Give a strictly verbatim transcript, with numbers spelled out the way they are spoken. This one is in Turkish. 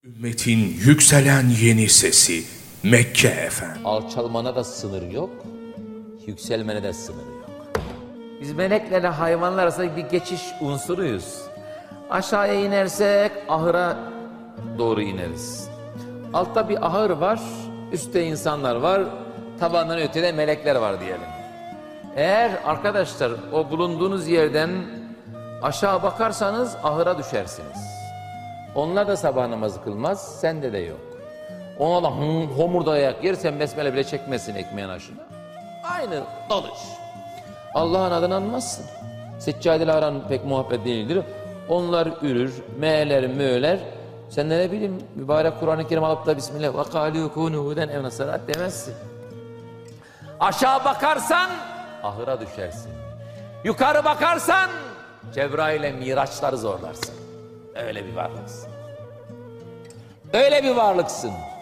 Ümmetin yükselen yeni sesi Mekke efendim. Alçalmana da sınır yok, yükselmene de sınır yok. Biz meleklerle hayvanlar arasında bir geçiş unsuruyuz. Aşağıya inersek ahıra doğru ineriz. Altta bir ahır var, üstte insanlar var, tabandan ötede melekler var diyelim. Eğer arkadaşlar o bulunduğunuz yerden aşağı bakarsanız ahıra düşersiniz. Onlar da sabah namazı kılmaz, sende de yok. Ona da homurdayarak yersen besmele bile çekmesin ekmeğin aşına. Aynı dalış. Allah'ın adını anmazsın. Seccadeyle aran pek muhabbet değildir. Onlar ürür, meğler, möğler. Sen de ne bileyim mübarek Kur'an-ı Kerim alıp da Bismillah ve kâlû kûnû huden ev nasarat demezsin. Aşağı bakarsan ahıra düşersin. Yukarı bakarsan Cebrail'e miraçları zorlarsın. Öyle bir varlıksın. Öyle bir varlıksın.